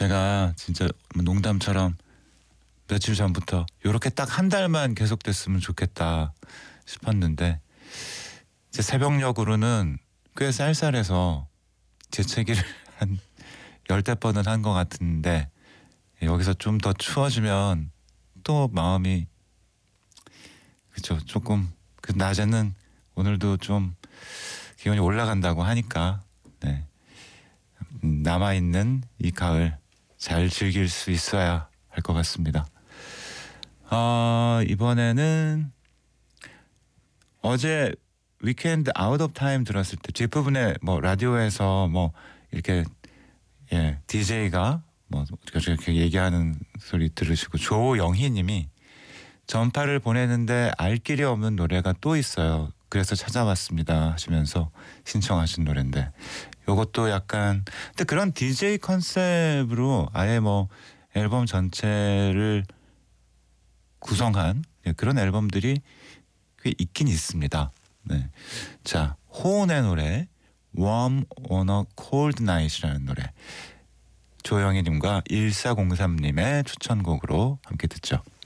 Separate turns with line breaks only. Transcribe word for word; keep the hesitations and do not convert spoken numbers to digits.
제가 진짜 농담처럼 며칠 전부터 요렇게 딱 한 달만 계속됐으면 좋겠다 싶었는데 이제 새벽녘으로는 꽤 쌀쌀해서 재채기를 한 열댓 번은 한 것 같은데 여기서 좀 더 추워지면 또 마음이 그쵸 조금 그 낮에는 오늘도 좀 기온이 올라간다고 하니까 네. 남아있는 이 가을 잘 즐길 수 있어야 할 것 같습니다. 어, 이번에는 어제 위켄드 아웃 오브 타임 들었을 때 뒷부분에 뭐 라디오에서 뭐 이렇게 예, 디제이가 뭐 이렇게 얘기하는 소리 들으시고 조영희 님이 전파를 보내는데 알 길이 없는 노래가 또 있어요. 그래서 찾아왔습니다 하시면서 신청하신 노래인데 요것도 약간 근데 그런 디제이 컨셉으로 아예 뭐 앨범 전체를 구성한 그런 앨범들이 꽤 있긴 있습니다. 네. 자, 호은의 노래 Warm on a Cold Night이라는 노래 조영희님과 일사공삼님의 추천곡으로 함께 듣죠.